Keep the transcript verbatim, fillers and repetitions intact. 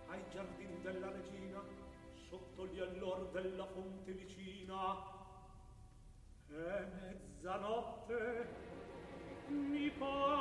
ai giardini della regina, sotto gli allor della fonte vicina. È mezzanotte, mi pare